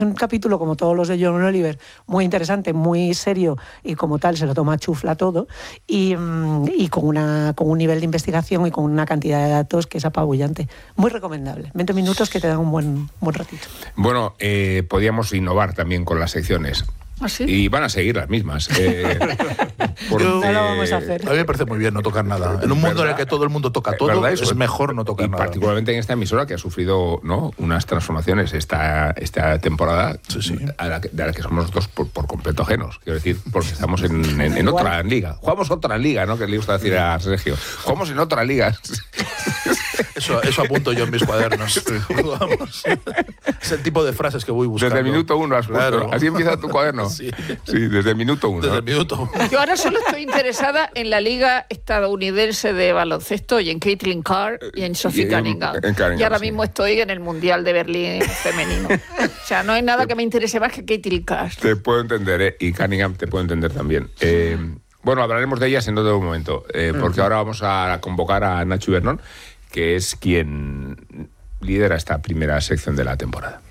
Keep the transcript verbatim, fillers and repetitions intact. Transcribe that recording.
Un capítulo, como todos los de John Oliver, muy interesante, muy serio, y como tal se lo toma chufla todo, y, y con, una, con un nivel de investigación y con una cantidad de datos que es apabullante. Muy recomendable. veinte minutos que te dan un buen, buen ratito. Bueno, eh, podíamos innovar también con las secciones. ¿Ah, sí? Y van a seguir las mismas. Eh, porque... No lo vamos a hacer. A mí me parece muy bien no tocar nada. En un mundo ¿verdad? En el que todo el mundo toca todo, ¿verdad? Es mejor no tocar y nada. Particularmente en esta emisora que ha sufrido, ¿no?, unas transformaciones esta, esta temporada, sí, sí. A la que, de la que somos nosotros por, por completo ajenos. Quiero decir, porque estamos en, en, en otra liga. Jugamos otra liga, ¿no?, que le gusta decir a Sergio. Jugamos en otra liga. Eso, eso apunto yo en mis cuadernos. Jugamos. Es el tipo de frases que voy buscando. Desde el minuto uno has puesto. Claro. Así empieza tu cuaderno. Sí. Sí, desde el minuto uno. Desde el minuto uno. Yo ahora solo estoy interesada en la Liga Estadounidense de Baloncesto y en Caitlin Carr y en Sophie Cunningham. En, en Cunningham. Y ahora sí. mismo estoy en el Mundial de Berlín femenino. O sea, no hay nada que me interese más que Caitlin Carr. Te puedo entender, ¿eh? Y Cunningham te puedo entender también. Eh, bueno, hablaremos de ellas en otro momento, eh, porque uh-huh. ahora vamos a convocar a Nacho Ibernón, que es quien lidera esta primera sección de la temporada.